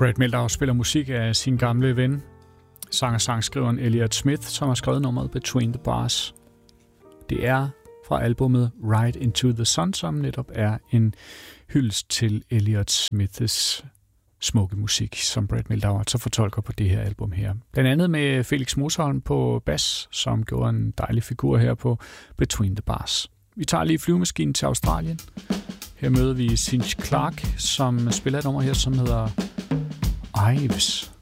Brad Mehldau spiller musik af sin gamle ven, sanger-sangskriveren Elliott Smith, som har skrevet nummeret Between the Bars. Det er fra albumet Ride Into the Sun, som netop er en hyldest til Elliott Smiths smukke musik, som Brad Mehldau altså fortolker på det her album her. Blandt andet med Felix Mosholm på bas, som gjorde en dejlig figur her på Between the Bars. Vi tager lige flyvemaskinen til Australien. Her møder vi Cinch Clark, som spiller et nummer her, som hedder Ives.